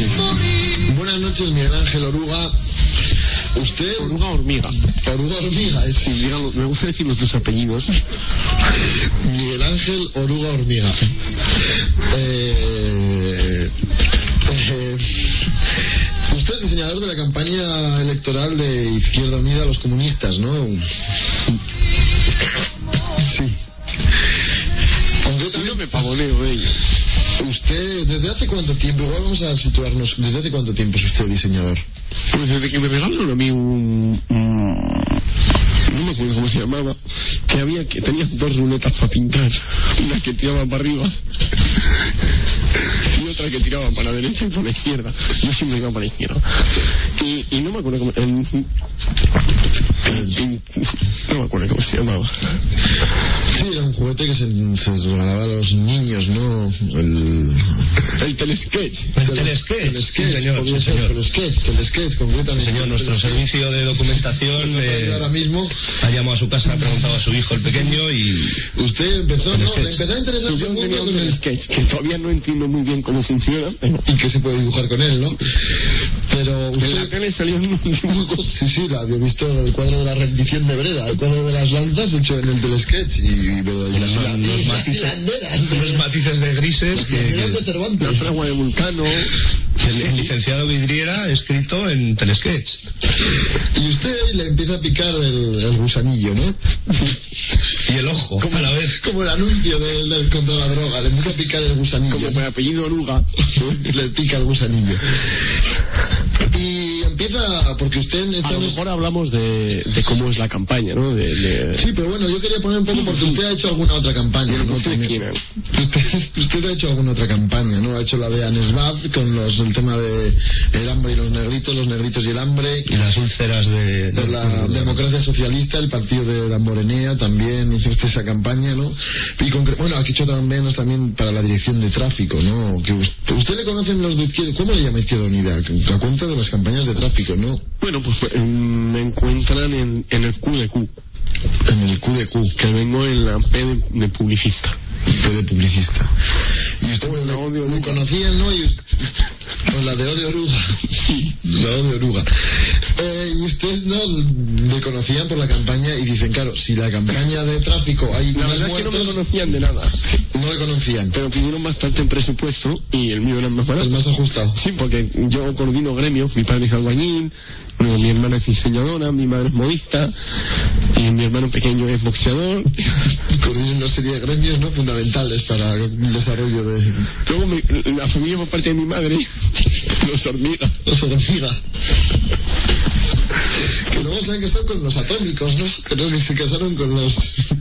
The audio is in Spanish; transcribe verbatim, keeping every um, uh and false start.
Buenas noches, Miguel Ángel Oruga. Usted... Oruga Hormiga. Oruga Hormiga, es... Sí, dígalo, me gusta decir los dos apellidos. Miguel Ángel Oruga Hormiga. Eh... Eh... Usted es diseñador de la campaña electoral de Izquierda Unida a los comunistas, ¿no? Sí. Concretamente... Yo me pavoneo de ello. Usted, ¿desde hace cuánto tiempo? Igual vamos a situarnos. ¿Desde hace cuánto tiempo es usted diseñador? Pues desde que me regalaron a mí un... un... no me acuerdo cómo se llamaba, que había que tenía dos ruletas para pintar, una que tiraba para arriba y otra que tiraba para la derecha y para la izquierda. Yo siempre iba para la izquierda y, y no me acuerdo cómo el, el, el, no me acuerdo cómo se llamaba. Sí, era un juguete que se, se regalaba a los niños, ¿no? El, el telesketch. El telesketch, el sketch, sí, señor, podría sí, ser, señor. el sketch, el sketch, concretamente. Señor, nuestro servicio de documentación eh, ahora mismo ha llamado a su casa, ha preguntado a su hijo el pequeño y... Usted empezó, ¿no? sketch. Empezó a interesarse un mundo con el sketch, que todavía no entiendo muy bien cómo funciona, pero... y que se puede dibujar con él, ¿no? Pero usted... En la tele salían unos dibujos. Sí, sí, la había visto el cuadro de la rendición de Breda, el cuadro de las lanzas hecho en el telesketch y, y, y, Los, y las, los, y las matices, hilanderas de, los matices de grises las que, hilanderas que de Cervantes. La fragua de Vulcano. el, el licenciado Vidriera escrito en telesketch. Y usted le empieza a picar el, el gusanillo, ¿no? Y el ojo, Como, a la vez. como el anuncio del de, contra la droga, le empieza a picar el gusanillo. Como por apellido Oruga. Le pica el gusanillo. Y empieza, porque usted... A lo mejor hablamos de, de cómo es la campaña, ¿no? De, de... Sí, pero bueno, yo quería poner un poco porque usted ha hecho alguna otra campaña, ¿no? ¿Usted También. quién es? Usted, usted ha hecho alguna otra campaña, ¿no? Ha hecho la de Anesbaz con los, el tema de el hambre y los negritos, los negritos y el hambre. Y las úlceras de... de la democracia socialista, el partido de Damborenea, también hizo usted esa campaña, ¿no? Y concre- bueno, aquí hecho también, también para la dirección de tráfico, ¿no? Que usted, usted le conocen los de Izquierda, ¿cómo le llama Izquierda Unida? A cuenta de las campañas de tráfico, ¿no? Bueno, pues eh, me encuentran en, en el Q de Q. En el Q de Q. Que vengo en la P de, de publicista. P de publicista. Y usted Bueno, le, odio le Oruga. conocían, ¿no? Y usted, con la de Odio Oruga. Sí. La Odio Oruga. Eh, y usted no le conocían por la campaña y dicen, claro, si la campaña de tráfico hay La más verdad es que no muertos, me conocían de nada. no le conocían. Pero pidieron bastante en presupuesto y el mío era el más barato. El más ajustado. Sí, porque yo coordino gremios, mi padre es albañil, bueno, mi hermana es diseñadora, mi madre es modista y mi hermano pequeño es boxeador. Coordinan una serie de gremios, ¿no? Fundamentales para el desarrollo de... Luego mi- la familia por parte de mi madre, los hormigas. Los hormigas. Que luego saben que son con los atómicos, ¿no? Creo que se casaron con los...